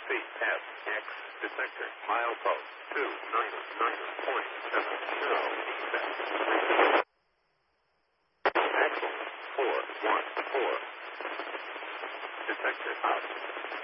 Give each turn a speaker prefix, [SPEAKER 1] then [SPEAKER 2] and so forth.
[SPEAKER 1] feet. FX detector. Milepost 299.7. Axle 414. Detector out.